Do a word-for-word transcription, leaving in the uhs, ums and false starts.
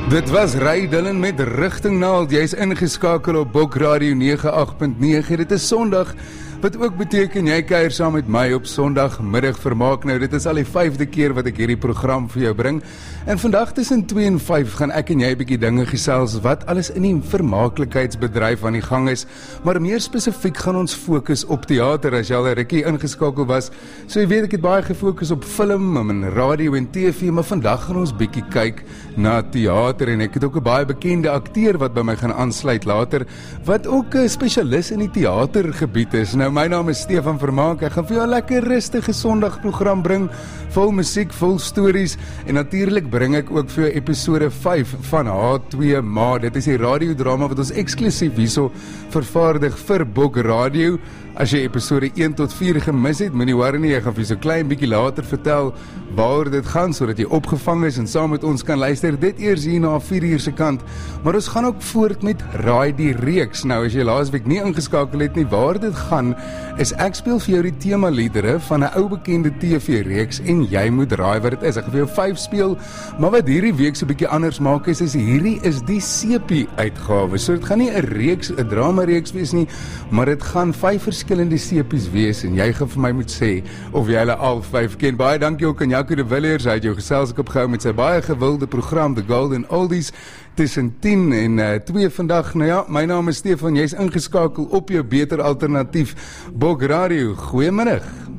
Dit was Ray Dillon met Rigtingnaald. Jy is ingeskakel op Bok Radio nege agt punt nege. Dit is Sondag, wat ook beteken jy kuier saam met my op Sondagmiddag vermaak. Nou, dit is al die vyfde keer wat ek hierdie program vir jou bring. En vandag tussen twee en vyf gaan ek en jy 'n bietjie dinge gesels wat alles in die vermaaklikheidsbedryf aan die gang is. Maar meer spesifiek gaan ons fokus op teater, as jy al 'n rukkie ingeskakel was. So jy weet, ek het baie gefokus op film en radio en T V, maar vandag gaan ons bietjie kyk na teater. En ek het ook 'n baie bekende akteur wat by my gaan aansluit later, wat ook 'n spesialis in die teatergebied is. Nou, my naam is Stefan Vermaak. Ek gaan vir jou 'n lekker rustige Sondagprogram bring, vol musiek, vol stories, en natuurlik bring ek ook vir jou episode vyf van H twee Ma. Dit is die radiodrama wat ons eksklusief hierso vervaardig vir Bok Radio. As jy episode een tot vier gemis het, moenie worry nie, ek gaan vir so klein bietjie later vertel waaroor dit gaan, sodat jy opgevang is en saam met ons kan luister. Dit eers hier na vier uur se kant, maar ons gaan ook voort met Raai die Reeks. Nou, as jy laasweek nie ingeskakel het nie, waar dit gaan, is ek speel vir jou die themaliedere van 'n ou bekende T V-reeks, en jy moet raai wat dit is. Ek gaan vir jou vyf speel, maar wat hierdie week so 'n bietjie anders maak is, is hierdie is die sepie-uitgawe. So dit gaan nie 'n reeks, 'n drama-reeks wees nie, maar dit gaan vyf verskillende sepies wees, en jy gaan vir my moet sê of jy hulle al vyf ken. Baie dankie ook aan Jaco de Villiers, hy het jou geselskap gehou met sy baie gewilde program, The Golden Oldies, tussen tien en uh, twee vandag. Nou ja, my naam is Stefan, jy is ingeskakel op jou beter alternatief Bok Radio. Goeiemiddag.